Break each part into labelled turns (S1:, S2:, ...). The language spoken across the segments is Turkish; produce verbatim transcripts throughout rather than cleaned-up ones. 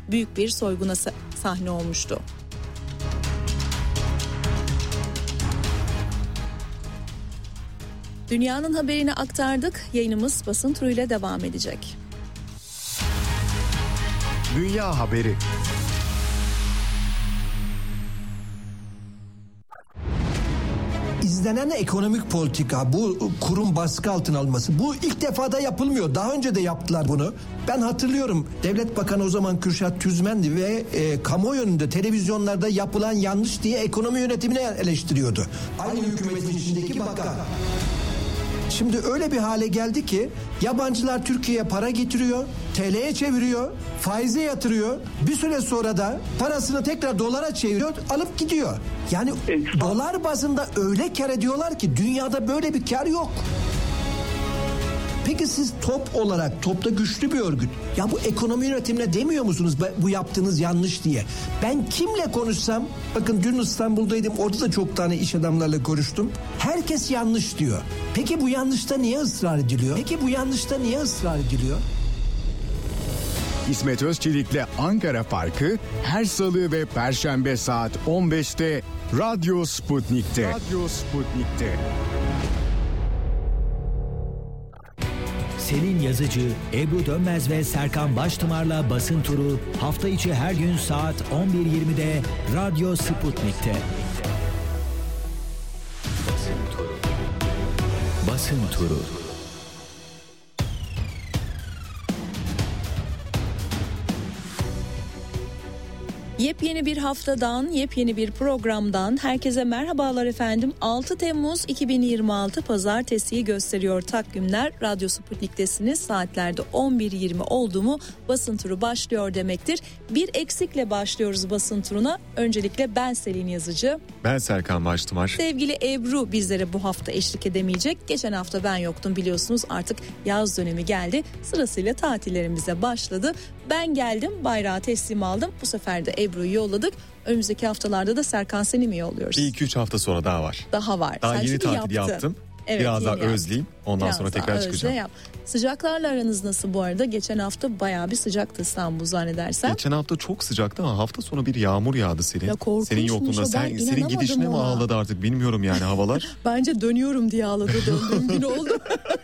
S1: büyük bir soyguna sahne olmuştu. Dünyanın haberini aktardık. Yayınımız basın turuyla devam edecek.
S2: Dünya haberi.
S3: İzlenen ekonomik politika, bu kurun baskı altına alması, bu ilk defa da yapılmıyor. Daha önce de yaptılar bunu. Ben hatırlıyorum, Devlet Bakanı o zaman Kürşat Tüzmen'di ve e, kamuoyu önünde televizyonlarda yapılan yanlış diye ekonomi yönetimini eleştiriyordu. Aynı hükümetin içindeki bakan. Şimdi öyle bir hale geldi ki yabancılar Türkiye'ye para getiriyor, T L'ye çeviriyor, faize yatırıyor. Bir süre sonra da parasını tekrar dolara çeviriyor, alıp gidiyor. Yani e, dolar bazında öyle kar ediyorlar ki dünyada böyle bir kar yok. Peki siz top olarak, topta güçlü bir örgüt, ya bu ekonomi yönetimine demiyor musunuz bu yaptığınız yanlış diye? Ben kimle konuşsam, bakın dün İstanbul'daydım, orada da çok tane iş adamlarla konuştum. Herkes yanlış diyor. Peki bu yanlışta niye ısrar ediliyor? Peki bu yanlışta niye ısrar ediliyor?
S2: İsmet Özçelik'le Ankara Farkı her salı ve perşembe saat on beşte Radyo Sputnik'te. Radyo Sputnik'te.
S4: Selin Yazıcı, Ebru Dönmez ve Serkan Baştımar'la basın turu hafta içi her gün saat on bir yirmide Radyo Sputnik'te. Basın turu. Basın turu.
S1: Yepyeni bir haftadan, yepyeni bir programdan herkese merhabalar efendim. altı Temmuz iki bin yirmi altı Pazartesi'yi gösteriyor takvimler. Radyo Sputnik'tesiniz. Saatlerde on bir yirmi oldu mu basın turu başlıyor demektir. Bir eksikle başlıyoruz basın turuna. Öncelikle ben Selin Yazıcı.
S5: Ben Serkan Baştımar.
S1: Sevgili Ebru bizlere bu hafta eşlik edemeyecek. Geçen hafta ben yoktum biliyorsunuz, artık yaz dönemi geldi. Sırasıyla tatillerimize başladı. Ben geldim, bayrağı teslim aldım. Bu sefer de Ebru'yu yolladık. Önümüzdeki haftalarda da Serkan seni mi yolluyoruz?
S5: Bir iki üç hafta sonra daha var.
S1: Daha var.
S5: Daha
S1: Sen
S5: yeni tatil
S1: yaptın.
S5: yaptım.
S1: Evet,
S5: biraz daha
S1: yaptın.
S5: özleyeyim. Ondan
S1: Biraz
S5: sonra tekrar çıkacağım. Yap.
S1: Sıcaklarla aranız nasıl bu arada? Geçen hafta bayağı bir sıcaktı İstanbul zannedersem.
S5: Geçen hafta çok sıcaktı ama hafta sonu bir yağmur yağdı Selin.
S1: Ya
S5: senin yokluğunda. Sen, senin gidişine mi ağladı artık bilmiyorum yani havalar.
S1: Bence dönüyorum diye ağladı, döndüğüm gün oldu.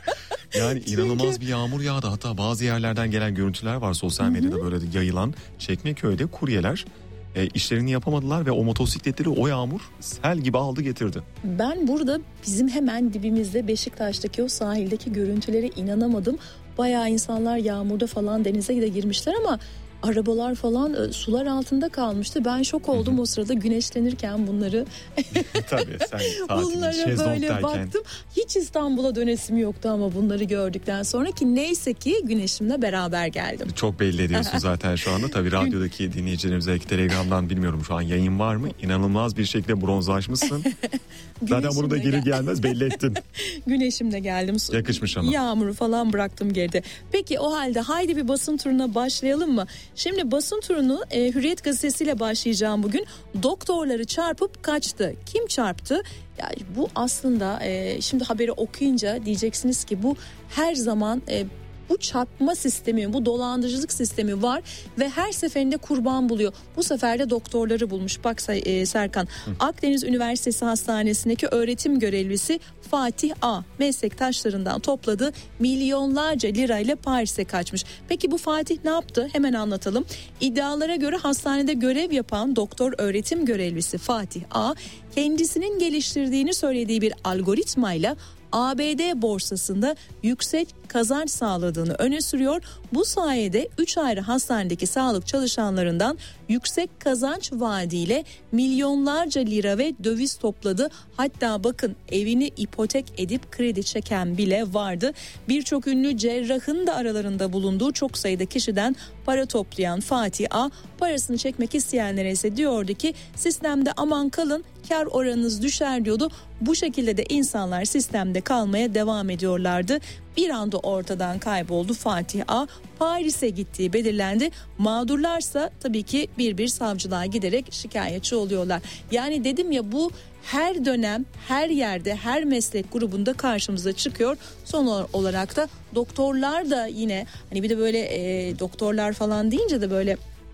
S5: Yani inanılmaz bir yağmur yağdı. Hatta bazı yerlerden gelen görüntüler var sosyal medyada, Hı-hı. böyle yayılan. Çekmeköy'de kuryeler e, işlerini yapamadılar ve o motosikletleri o yağmur sel gibi aldı getirdi.
S1: Ben burada bizim hemen dibimizde Beşiktaş'taki o sahildeki görüntülere inanamadım. Bayağı insanlar yağmurda falan denize de girmişler ama arabalar falan e, sular altında kalmıştı. Ben şok oldum Hı-hı. o sırada güneşlenirken bunları.
S5: Tabii sen
S1: bunlara böyle baktım. Hiç İstanbul'a dönesim yoktu ama bunları gördükten sonra, ki neyse ki güneşimle beraber geldim.
S5: Çok belli ediyorsun zaten şu anda. Tabii radyodaki dinleyicilerimize belki Telegram'dan bilmiyorum şu an yayın var mı? İnanılmaz bir şekilde bronzlaşmışsın. Zaten bunu da gelir gelmez belli ettin.
S1: Güneşimle geldim.
S5: Yakışmış ama.
S1: Yağmuru falan bıraktım geride. Peki o halde haydi bir basın turuna başlayalım mı? Şimdi basın turunu e, Hürriyet gazetesiyle başlayacağım bugün. Doktorları çarpıp kaçtı. Kim çarptı? Ya bu aslında e, şimdi haberi okuyunca diyeceksiniz ki bu her zaman e, bu çarpma sistemi, bu dolandırıcılık sistemi var ve her seferinde kurban buluyor. Bu sefer de doktorları bulmuş. Bak e, Serkan, Hı. Akdeniz Üniversitesi Hastanesi'ndeki öğretim görevlisi Fatih A. meslektaşlarından topladığı milyonlarca lirayla Paris'e kaçmış. Peki bu Fatih ne yaptı? Hemen anlatalım. İddialara göre hastanede görev yapan doktor öğretim görevlisi Fatih A. kendisinin geliştirdiğini söylediği bir algoritmayla A B D borsasında yüksek kazanç sağladığını öne sürüyor. Bu sayede üç ayrı hastanedeki sağlık çalışanlarından yüksek kazanç vaadiyle milyonlarca lira ve döviz topladı. Hatta bakın evini ipotek edip kredi çeken bile vardı. Birçok ünlü cerrahın da aralarında bulunduğu çok sayıda kişiden para toplayan Fatih A. parasını çekmek isteyenlere ise diyordu ki sistemde aman kalın, kar oranınız düşer diyordu. Bu şekilde de insanlar sistemde kalmaya devam ediyorlardı. Bir anda ortadan kayboldu Fatih A. Paris'e gittiği belirlendi. Mağdurlarsa tabii ki bir bir savcılığa giderek şikayetçi oluyorlar. Yani dedim ya, bu her dönem, her yerde, her meslek grubunda karşımıza çıkıyor. Son olarak da doktorlar da yine, hani bir de böyle e, doktorlar falan deyince de böyle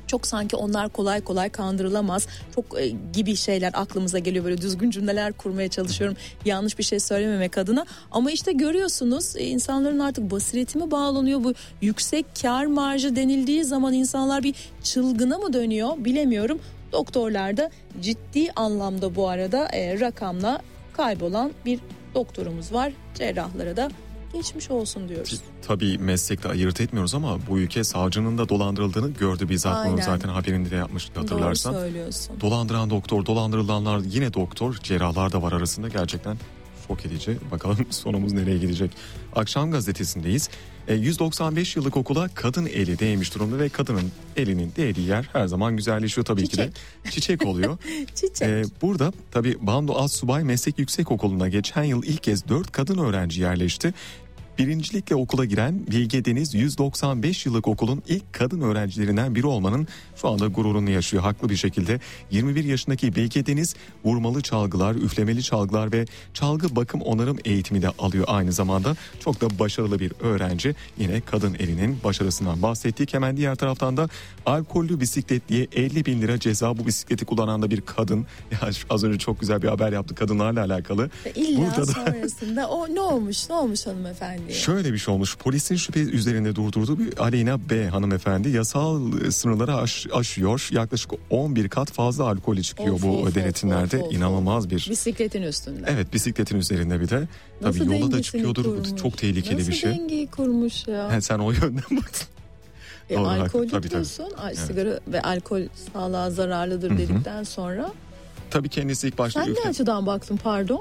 S1: Çok sanki onlar kolay kolay kandırılamaz. Çok e, gibi şeyler aklımıza geliyor. Böyle düzgün cümleler kurmaya çalışıyorum. Yanlış bir şey söylememek adına. Ama işte görüyorsunuz e, insanların artık basireti mi bağlanıyor? Bu yüksek kar marjı denildiği zaman insanlar bir çılgına mı dönüyor bilemiyorum. Doktorlarda ciddi anlamda bu arada e, rakamla kaybolan bir doktorumuz var. Cerrahlara da geçmiş olsun diyoruz.
S5: Tabii meslekte ayırt etmiyoruz ama bu ülke savcının da dolandırıldığını gördü bizzat.
S1: Aynen.
S5: Bunu zaten haberinde de yapmıştık hatırlarsan.
S1: Doğru söylüyorsun.
S5: Dolandıran doktor, dolandırılanlar yine doktor, cerrahlar da var arasında. Gerçekten şok edici. Bakalım sonumuz nereye gidecek. Akşam gazetesindeyiz. yüz doksan beş yıllık okula kadın eli değmiş durumda ve kadının elinin değdiği yer her zaman güzelleşiyor tabii
S1: Çiçek.
S5: ki de. Çiçek oluyor.
S1: Çiçek.
S5: Ee, burada tabii Bando Assubay Meslek Yüksekokulu'na geçen yıl ilk kez dört kadın öğrenci yerleşti. Birincilikle okula giren Bilge Deniz yüz doksan beş yıllık okulun ilk kadın öğrencilerinden biri olmanın şu anda gururunu yaşıyor haklı bir şekilde. yirmi bir yaşındaki Bilge Deniz vurmalı çalgılar, üflemeli çalgılar ve çalgı bakım onarım eğitimi de alıyor aynı zamanda. Çok da başarılı bir öğrenci. Yine kadın elinin başarısından bahsettik. Hemen diğer taraftan da alkollü bisiklet diye elli bin lira ceza, bu bisikleti kullanan da bir kadın. Ya az önce çok güzel bir haber yaptı kadınlarla alakalı.
S1: İlla
S5: Burada da...
S1: sonrasında o ne olmuş ne olmuş hanımefendi?
S5: Şöyle bir şey olmuş. Polisin şüphe üzerinde durdurduğu bir Aleyna B hanımefendi yasal sınırları aş, aşıyor. Yaklaşık on bir kat fazla alkolü çıkıyor
S1: Of,
S5: bu
S1: of,
S5: denetimlerde.
S1: of, of,
S5: İnanılmaz bir.
S1: Bisikletin üstünde.
S5: Evet, bisikletin üzerinde bir de.
S1: Nasıl
S5: Tabii yolda da
S1: dengesini
S5: çıkıyordur.
S1: kurmuş?
S5: Çok tehlikeli
S1: Nasıl
S5: bir şey.
S1: Nasıl dengeyi kurmuş ya?
S5: He, sen o yönden baktın.
S1: E,
S5: Doğru,
S1: alkol
S5: tabii,
S1: diyorsun.
S5: tabii.
S1: Ay,
S5: Evet.
S1: sigara ve alkol sağlığa zararlıdır
S5: Hı-hı.
S1: dedikten sonra.
S5: Tabii kendisi ilk başta...
S1: Sen ne
S5: üfle-
S1: açıdan baktın pardon?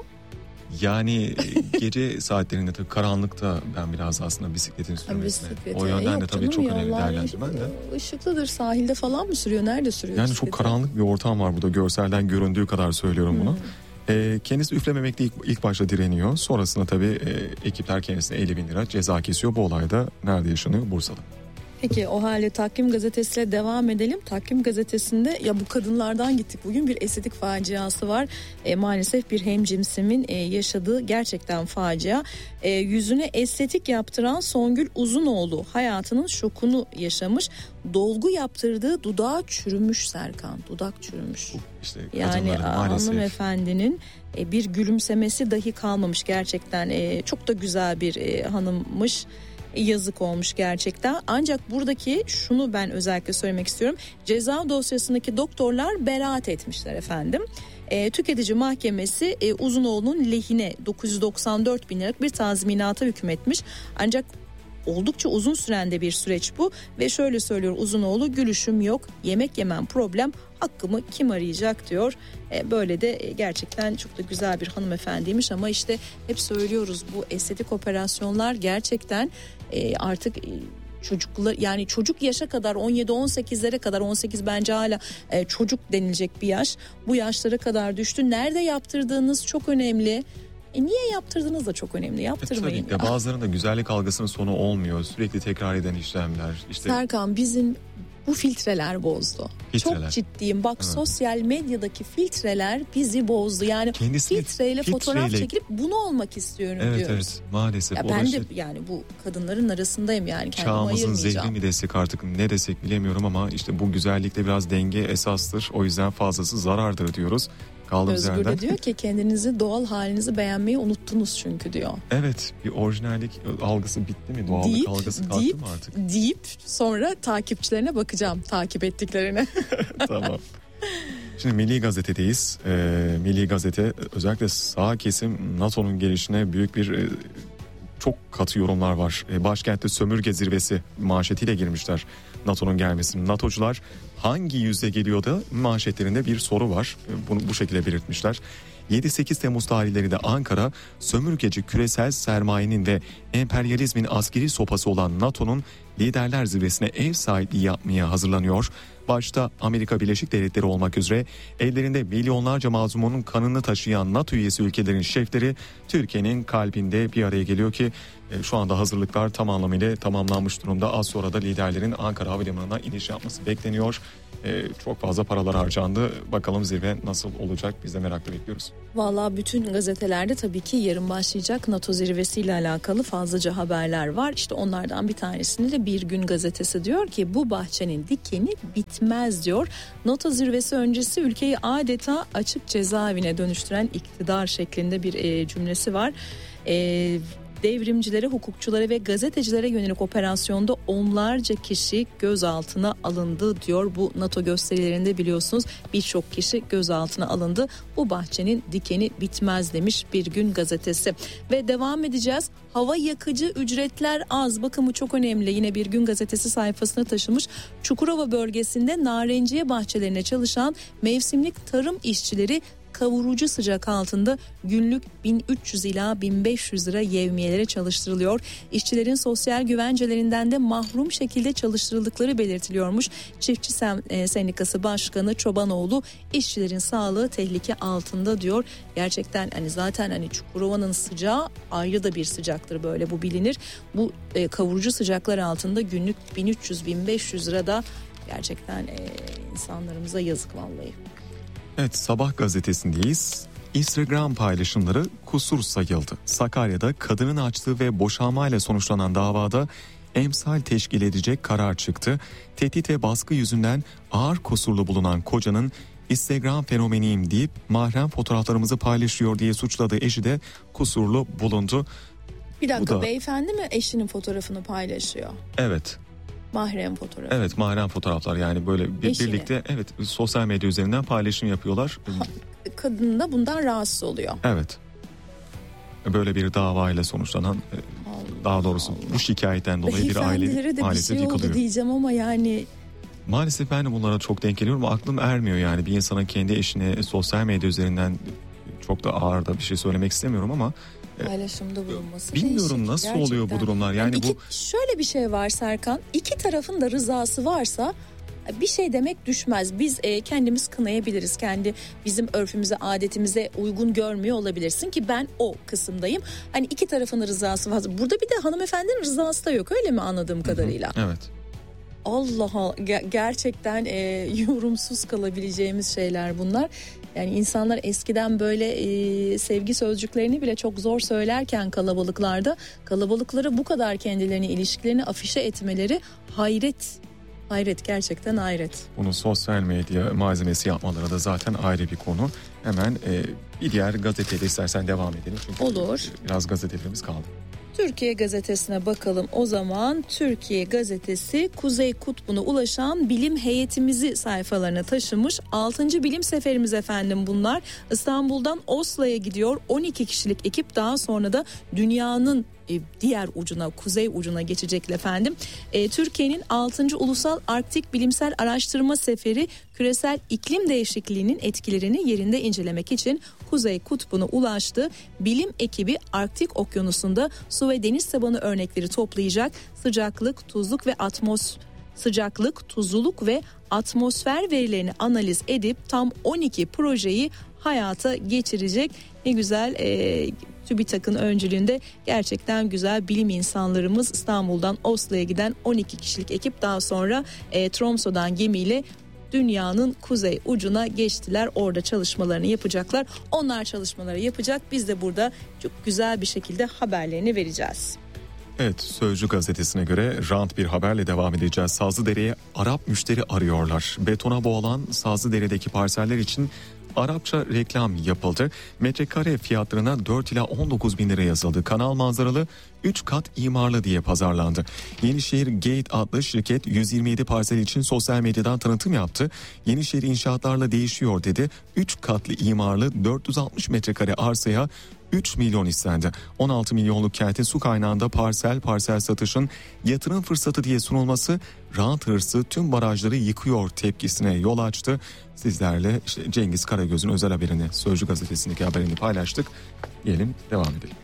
S5: Yani gece saatlerinde tabii karanlıkta ben biraz aslında bisikletin sürmesine.
S1: Bisikleti.
S5: O yönden
S1: Yok
S5: de tabii
S1: canım,
S5: çok önemli
S1: yollar
S5: değerlendirmen de.
S1: Işıklıdır, sahilde falan mı sürüyor? Nerede sürüyor
S5: Yani
S1: bisikleti?
S5: çok karanlık bir ortam var burada, görselden göründüğü kadar söylüyorum bunu. E, kendisi üflememekte ilk, ilk başta direniyor. Sonrasında tabii e, ekipler kendisine elli bin lira ceza kesiyor. Bu olayda nerede yaşanıyor? Bursa'da.
S1: Peki o halde Takvim Gazetesi'yle devam edelim. Takvim Gazetesi'nde ya bu kadınlardan gittik. Bugün bir estetik faciası var. E, maalesef bir hemcinsimin e, yaşadığı gerçekten facia. E, yüzüne estetik yaptıran Songül Uzunoğlu hayatının şokunu yaşamış. Dolgu yaptırdığı dudağı çürümüş Serkan. Dudak çürümüş.
S5: İşte
S1: Yani
S5: maalesef.
S1: hanımefendinin e, bir gülümsemesi dahi kalmamış gerçekten. E, çok da güzel bir e, hanımmış. Yazık olmuş gerçekten. Ancak buradaki şunu ben özellikle söylemek istiyorum. Ceza dosyasındaki doktorlar beraat etmişler efendim. E, tüketici mahkemesi e, Uzunoğlu'nun lehine dokuz yüz doksan dört bin liralık bir tazminata hükmetmiş. Ancak oldukça uzun süren de bir süreç bu ve şöyle söylüyor Uzunoğlu, gülüşüm yok, yemek yemem problem, hakkımı kim arayacak diyor. E, böyle de e, gerçekten çok da güzel bir hanımefendiymiş ama işte hep söylüyoruz bu estetik operasyonlar gerçekten e, artık e, çocuklar, yani çocuk yaşa kadar on yedi on sekizlere kadar, on sekiz bence hala e, çocuk denilecek bir yaş, bu yaşlara kadar düştü. Nerede yaptırdığınız çok önemli. E niye yaptırdığınız da çok önemli. Yaptırmayın.
S5: E, tabii ya, bazılarının da güzellik algısının sonu olmuyor. Sürekli tekrar eden işlemler. İşte
S1: Serkan, bizim bu filtreler bozdu.
S5: Filtreler.
S1: Çok ciddiyim. Bak,
S5: Evet.
S1: sosyal medyadaki filtreler bizi bozdu. Yani
S5: Kendisi
S1: filtreyle fotoğraf
S5: filtreyle-
S1: çekilip bunu olmak istiyorum
S5: evet
S1: diyoruz.
S5: evet maalesef.
S1: Ya
S5: O
S1: ben
S5: da
S1: de
S5: işte
S1: yani bu kadınların arasındayım, yani kendimi
S5: çağımızın
S1: ayırmayacağım.
S5: zehri mi desek artık, ne desek bilemiyorum ama işte bu güzellikte biraz denge esastır. O yüzden fazlası zarardır diyoruz. Kaldığımız
S1: Özgür
S5: yerden.
S1: de diyor ki kendinizi, doğal halinizi beğenmeyi unuttunuz çünkü diyor.
S5: Evet, bir orijinallik algısı bitti mi? Doğallık
S1: Deyip,
S5: algısı kalktı
S1: deyip,
S5: mı artık?
S1: deyip sonra takipçilerine bakacağım, takip ettiklerine.
S5: Tamam. Şimdi Milli Gazete'deyiz. Ee, Milli Gazete özellikle sağ kesim NATO'nun gelişine büyük bir e, çok katı yorumlar var. E, başkentte sömürge zirvesi manşetiyle girmişler NATO'nun gelmesini. NATO'cular hangi yüzde geliyor da manşetlerinde bir soru var. E, bunu bu şekilde belirtmişler. yedi sekiz Temmuz tarihlerinde Ankara, sömürgeci küresel sermayenin ve emperyalizmin askeri sopası olan NATO'nun liderler zirvesine ev sahipliği yapmaya hazırlanıyor. Başta Amerika Birleşik Devletleri olmak üzere ellerinde milyonlarca mazlumunun kanını taşıyan NATO üyesi ülkelerin şefleri Türkiye'nin kalbinde bir araya geliyor ki E, şu anda hazırlıklar tam anlamıyla tamamlanmış durumda. Az sonra da liderlerin Ankara Havalimanı'na iniş yapması bekleniyor. E, çok fazla paralar harcandı. Bakalım zirve nasıl olacak, biz de merakla bekliyoruz.
S1: Vallahi bütün gazetelerde tabii ki yarın başlayacak NATO zirvesiyle alakalı fazlaca haberler var. İşte onlardan bir tanesini de Bir Gün gazetesi diyor ki bu bahçenin dikeni bitmez diyor. NATO zirvesi öncesi ülkeyi adeta açık cezaevine dönüştüren iktidar şeklinde bir e, cümlesi var. E, Devrimcilere, hukukçulara ve gazetecilere yönelik operasyonda onlarca kişi gözaltına alındı diyor. Bu NATO gösterilerinde biliyorsunuz birçok kişi gözaltına alındı. Bu bahçenin dikeni bitmez demiş Bir Gün gazetesi. Ve devam edeceğiz. Hava yakıcı ücretler az. Bakın bu çok önemli. Yine Bir Gün gazetesi sayfasına taşımış. Çukurova bölgesinde narenciye bahçelerine çalışan mevsimlik tarım işçileri kavurucu sıcak altında günlük bin üç yüz ila bin beş yüz lira yevmiyelere çalıştırılıyor. İşçilerin sosyal güvencelerinden de mahrum şekilde çalıştırıldıkları belirtiliyormuş. Çiftçi Sendikası Başkanı Çobanoğlu işçilerin sağlığı tehlike altında diyor. Gerçekten hani zaten hani Çukurova'nın sıcağı ayrı da bir sıcaktır, böyle bu bilinir. Bu e, kavurucu sıcaklar altında günlük bin üç yüz bin beş yüz lira da gerçekten e, insanlarımıza yazık vallahi.
S5: Evet, Sabah gazetesindeyiz. Instagram paylaşımları kusur sayıldı. Sakarya'da kadının açtığı ve boşanmayla sonuçlanan davada emsal teşkil edecek karar çıktı. Tehdit ve baskı yüzünden ağır kusurlu bulunan kocanın Instagram fenomeniyim deyip mahrem fotoğraflarımızı paylaşıyor diye suçladığı eşi de kusurlu bulundu.
S1: Bir dakika,
S5: da...
S1: beyefendi mi eşinin fotoğrafını paylaşıyor?
S5: Evet.
S1: Mahrem fotoğrafı.
S5: Evet, mahrem fotoğraflar, yani böyle bir, birlikte evet sosyal medya üzerinden paylaşım yapıyorlar.
S1: Ha, kadın da bundan rahatsız oluyor.
S5: Evet. Böyle bir davayla sonuçlanan Allah daha doğrusu Allah. Bu şikayetten dolayı bir aile maalesef yıkılıyor. Bir şey oldu
S1: diyeceğim ama yani.
S5: Maalesef ben de bunlara çok denk geliyorum. Aklım ermiyor yani, bir insanın kendi eşine sosyal medya üzerinden, çok da ağır da bir şey söylemek istemiyorum ama
S1: paylaşımda bulunması
S5: bilmiyorum
S1: değişik,
S5: nasıl
S1: gerçekten
S5: oluyor bu durumlar yani,
S1: yani iki,
S5: bu
S1: şöyle bir şey var Serkan, iki tarafın da rızası varsa bir şey demek düşmez. Biz e, kendimiz kınayabiliriz, kendi bizim örfümüze, adetimize uygun görmüyor olabilirsin ki ben o kısımdayım. Hani iki tarafın rızası var. Burada bir de hanımefendinin rızası da yok, öyle mi anladığım kadarıyla?
S5: Hı hı, evet.
S1: Allah Allah, gerçekten e, yorumsuz kalabileceğimiz şeyler bunlar. Yani insanlar eskiden böyle e, sevgi sözcüklerini bile çok zor söylerken kalabalıklarda, kalabalıklara bu kadar kendilerini, ilişkilerini afişe etmeleri hayret. Hayret, gerçekten hayret.
S5: Bunu sosyal medya malzemesi yapmaları da zaten ayrı bir konu. Hemen e, bir diğer gazeteyle istersen devam edelim. Çünkü
S1: olur.
S5: Biraz gazetelerimiz kaldı.
S1: Türkiye Gazetesi'ne bakalım o zaman. Türkiye Gazetesi Kuzey Kutbu'na ulaşan bilim heyetimizi sayfalarına taşımış. altıncı bilim seferimiz efendim bunlar. İstanbul'dan Oslo'ya gidiyor. on iki kişilik ekip daha sonra da dünyanın diğer ucuna, kuzey ucuna geçecek efendim. E, Türkiye'nin altıncı Ulusal Arktik Bilimsel Araştırma Seferi küresel iklim değişikliğinin etkilerini yerinde incelemek için Kuzey Kutbu'na ulaştı. Bilim ekibi Arktik Okyanusu'nda su ve deniz tabanı örnekleri toplayacak. Sıcaklık, tuzluk ve atmos sıcaklık, tuzluluk ve atmosfer verilerini analiz edip tam on iki projeyi hayata geçirecek. Ne güzel, e, TÜBİTAK'ın öncülüğünde gerçekten güzel bilim insanlarımız İstanbul'dan Oslo'ya giden on iki kişilik ekip daha sonra e, Tromso'dan gemiyle dünyanın kuzey ucuna geçtiler. Orada çalışmalarını yapacaklar. Onlar çalışmaları yapacak. Biz de burada çok güzel bir şekilde haberlerini vereceğiz.
S5: Evet, Sözcü gazetesine göre rant bir haberle devam edeceğiz. Sazlıdere'ye Arap müşteri arıyorlar. Betona boğulan Sazlıdere'deki parseller için Arapça reklam yapıldı. Metrekare fiyatlarına dört ila on dokuz bin lira yazıldı. Kanal manzaralı üç kat imarlı diye pazarlandı. Yenişehir Gate adlı şirket yüz yirmi yedi parsel için sosyal medyadan tanıtım yaptı. Yenişehir inşaatlarla değişiyor dedi. üç katlı imarlı dört yüz altmış metrekare arsaya üç milyon istendi. on altı milyonluk kentin su kaynağında parsel parsel satışın yatırım fırsatı diye sunulması rant hırsı tüm barajları yıkıyor tepkisine yol açtı. Sizlerle işte Cengiz Karagöz'ün özel haberini, Sözcü gazetesindeki haberini paylaştık. Diyelim, devam edelim.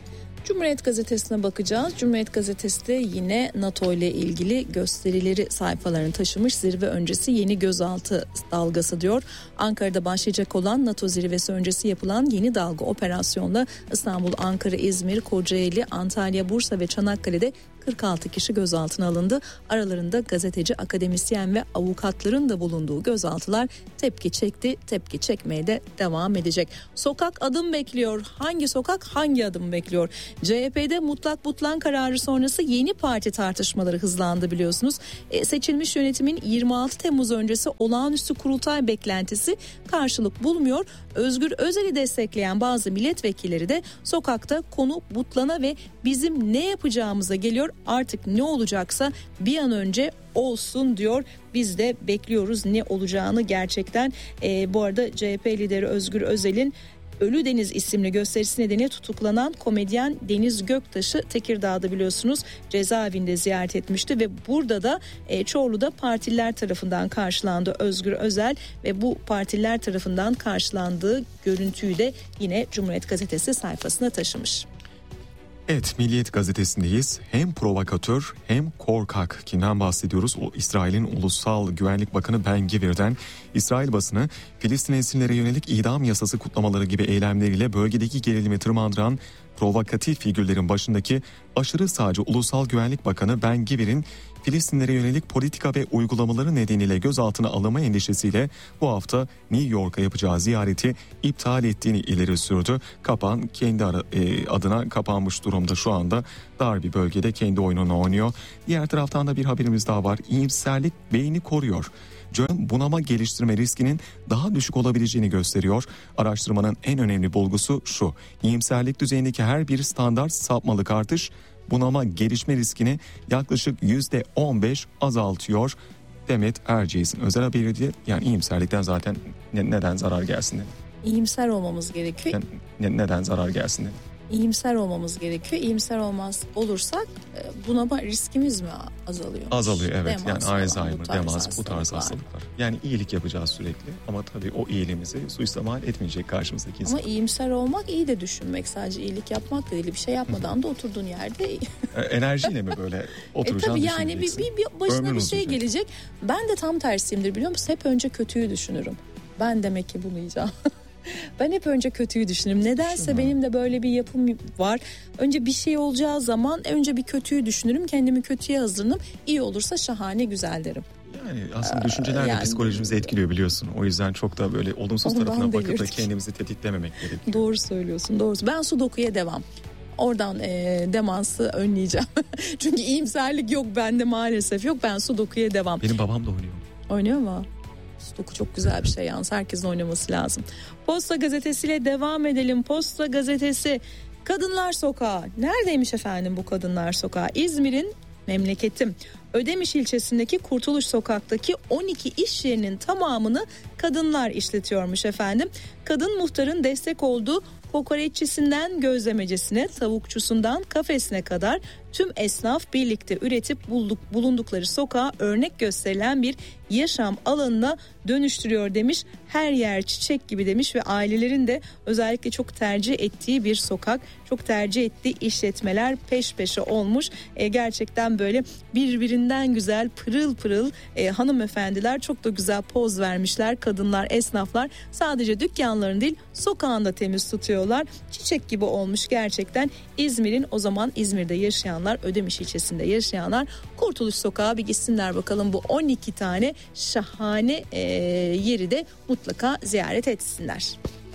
S1: Cumhuriyet Gazetesi'ne bakacağız. Cumhuriyet Gazetesi de yine NATO ile ilgili gösterileri sayfalarını taşımış. Zirve öncesi yeni gözaltı dalgası diyor. Ankara'da başlayacak olan NATO zirvesi öncesi yapılan yeni dalga operasyonla İstanbul, Ankara, İzmir, Kocaeli, Antalya, Bursa ve Çanakkale'de kırk altı kişi gözaltına alındı. Aralarında gazeteci, akademisyen ve avukatların da bulunduğu gözaltılar tepki çekti. Tepki çekmeye de devam edecek. Sokak adım bekliyor. Hangi sokak hangi adım bekliyor? C H P'de mutlak butlan kararı sonrası yeni parti tartışmaları hızlandı biliyorsunuz. E, seçilmiş yönetimin yirmi altı Temmuz öncesi olağanüstü kurultay beklentisi karşılık bulmuyor. Özgür Özel'i destekleyen bazı milletvekilleri de sokakta konu butlana ve bizim ne yapacağımıza geliyor. Artık ne olacaksa bir an önce olsun diyor. Biz de bekliyoruz ne olacağını gerçekten. E, bu arada C H P lideri Özgür Özel'in Ölü Deniz isimli gösterisi nedeniyle tutuklanan komedyen Deniz Göktaş'ı Tekirdağ'da biliyorsunuz cezaevinde ziyaret etmişti ve burada da e, Çorlu'da partililer tarafından karşılandı Özgür Özel ve bu partililer tarafından karşılandığı görüntüyü de yine Cumhuriyet Gazetesi sayfasına taşımış.
S5: Evet, Milliyet Gazetesi'ndeyiz. Hem provokatör hem korkak. Kimden bahsediyoruz? O İsrail'in Ulusal Güvenlik Bakanı Ben Gvir'den. İsrail basını Filistin esirlere yönelik idam yasası kutlamaları gibi eylemleriyle bölgedeki gerilimi tırmandıran provokatif figürlerin başındaki aşırı sağcı Ulusal Güvenlik Bakanı Ben Gvir'in Filistinlere yönelik politika ve uygulamaları nedeniyle gözaltına alınma endişesiyle bu hafta New York'a yapacağı ziyareti iptal ettiğini ileri sürdü. Kapan kendi adına kapanmış durumda şu anda. Dar bir bölgede kendi oyununu oynuyor. Diğer taraftan da bir haberimiz daha var. İyimserlik beyni koruyor. Bunama geliştirme riskinin daha düşük olabileceğini gösteriyor. Araştırmanın en önemli bulgusu şu: İyimserlik düzeyindeki her bir standart sapmalık artış bunama gelişme riskini yaklaşık yüzde on beş azaltıyor. Demet Erciyes'in özel haberi, yani iyimserlikten zaten ne, neden zarar gelsin dedi.
S1: İyimser olmamız gerekiyor.
S5: Yani ne, neden zarar gelsin dedi.
S1: İyimser olmamız gerekiyor. İyimser olmaz olursak bunama riskimiz mi azalıyor?
S5: Azalıyor evet.
S1: Demans
S5: yani
S1: falan,
S5: Alzheimer, demans, bu tarz hastalıklar. Yani iyilik yapacağız sürekli ama tabii o iyiliğimizi suistimal etmeyecek karşımızdaki insan.
S1: Ama iyimser olmak iyi de düşünmek, sadece iyilik yapmak da değil. Bir şey yapmadan da oturduğun yerde
S5: enerjiyle mi böyle oturacaksın?
S1: E tabii yani bir, bir, bir başına Ömrün bir şey uzayacak. Gelecek. Ben de tam tersiyimdir biliyor musun? Hep önce kötüyü düşünürüm. Ben demek ki bunu yiyeceğim. Ben hep önce kötüyü düşünürüm. Nedense Şuna. benim de böyle bir yapım var. Önce bir şey olacağı zaman önce bir kötüyü düşünürüm. Kendimi kötüye hazırlanırım. İyi olursa şahane, güzel derim.
S5: Yani aslında düşünceler de yani, psikolojimizi etkiliyor biliyorsun. O yüzden çok da böyle olumsuz tarafına bakıp da kendimizi tetiklememek gerekiyor.
S1: Doğru söylüyorsun. Doğru. Ben Sudoku'ya devam. Oradan e, demansı önleyeceğim. Çünkü iyimserlik yok bende maalesef yok. Ben Sudoku'ya devam.
S5: Benim babam da oynuyor.
S1: Oynuyor mu? Sudoku çok güzel bir şey yalnız. Herkesin oynaması lazım. Posta Gazetesi'yle devam edelim. Posta Gazetesi Kadınlar Sokağı. Neredeymiş efendim bu Kadınlar Sokağı? İzmir'in memleketim. Ödemiş ilçesindeki Kurtuluş Sokak'taki on iki iş yerinin tamamını kadınlar işletiyormuş efendim. Kadın muhtarın destek olduğu kokoreççisinden gözlemecisine, tavukçusundan kafesine kadar tüm esnaf birlikte üretip bulduk, bulundukları sokağa örnek gösterilen bir yaşam alanına dönüştürüyor demiş. Her yer çiçek gibi demiş ve ailelerin de özellikle çok tercih ettiği bir sokak, çok tercih ettiği işletmeler peş peşe olmuş. E, gerçekten böyle birbirinden güzel pırıl pırıl e, hanımefendiler çok da güzel poz vermişler. Kadınlar, esnaflar sadece dükkanlarını değil sokağını da temiz tutuyorlar. Çiçek gibi olmuş gerçekten. İzmir'in, o zaman İzmir'de yaşayanlar, Ödemiş ilçesinde yaşayanlar Kurtuluş Sokağı bir gitsinler bakalım, bu on iki tane şahane e, yeri de mutlaka ziyaret etsinler.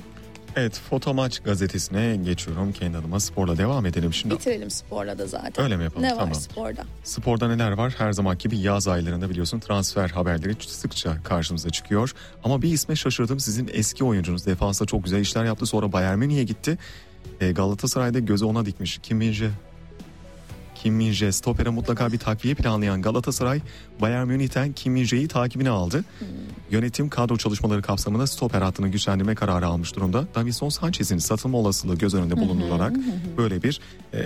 S5: Evet, Fotomaç gazetesine geçiyorum. Kendi adıma sporla devam edelim şimdi.
S1: Bitirelim sporla da zaten.
S5: Öyle mi yapalım?
S1: Ne
S5: tamam.
S1: var sporda?
S5: Sporda neler var? Her zamanki gibi yaz aylarında biliyorsun transfer haberleri sıkça karşımıza çıkıyor. Ama bir isme şaşırdım. Sizin eski oyuncunuz defansta çok güzel işler yaptı. Sonra Bayern Münih'e gitti. E, Galatasaray'da gözü ona dikmiş. Kim Min-jae. Kim Min-jae stopere mutlaka bir takviye planlayan Galatasaray Bayern Münih'ten Kim Min-jae'yi takibine aldı. Hmm. Yönetim kadro çalışmaları kapsamında stoper hattını güçlendirme kararı almış durumda. Davinson Sanchez'in satılma olasılığı göz önünde bulundurularak böyle bir e,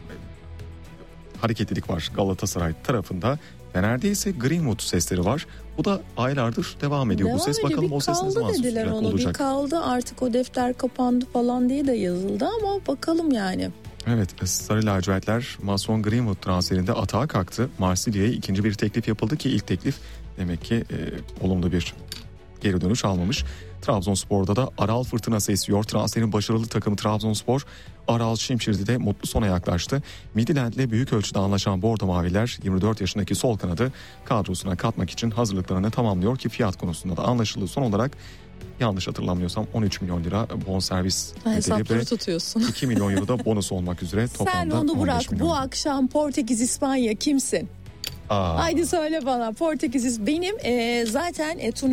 S5: hareketlilik var Galatasaray tarafında. Fener'de ise Greenwood sesleri var. Bu da aylardır devam ediyor.
S1: Devam
S5: bu ses
S1: ediyor.
S5: Bakalım
S1: bir
S5: o ses ne zaman
S1: dediler
S5: susacak
S1: onu,
S5: olacak.
S1: Bir kaldı artık, o defter kapandı falan diye de yazıldı ama bakalım yani.
S5: Evet, Sarı lacivertler Mason Greenwood transferinde atağa kalktı. Marsilya'ya ikinci bir teklif yapıldı ki ilk teklif demek ki e, olumlu bir geri dönüş almamış. Trabzonspor'da da Aral fırtınası esiyor. Transferin başarılı takımı Trabzonspor, Aral Şimşir'de mutlu sona yaklaştı. Midland'le büyük ölçüde anlaşan Bordo Maviler yirmi dört yaşındaki sol kanadı kadrosuna katmak için hazırlıklarını tamamlıyor ki fiyat konusunda da anlaşıldı. Son olarak yanlış hatırlamıyorsam on üç milyon lira bonservis bedeli ve
S1: tutuyorsun.
S5: iki milyon euro da bonus olmak üzere toplamda
S1: Sen onu bırak.
S5: milyon.
S1: Bu akşam Portekiz İspanya kimsin?
S5: Aa.
S1: Haydi söyle bana. Portekiz benim e, zaten e, turnuva